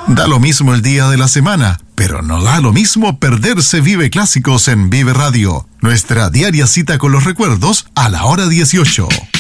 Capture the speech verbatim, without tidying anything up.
Da lo mismo el día de la semana, pero no da lo mismo perderse Vive Clásicos en Vive Radio. Nuestra diaria cita con los recuerdos a la hora dieciocho.